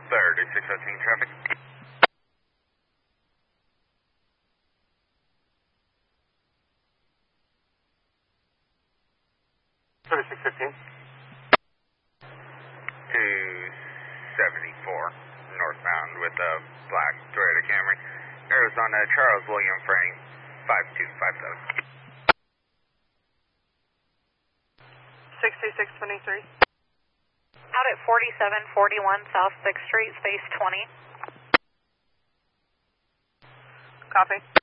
3615 traffic. 3615. 274 northbound with a black Toyota Camry. Arizona, Charles William Frank, 5257. 6623. Out at 4741 South 6th Street, space 20. Copy.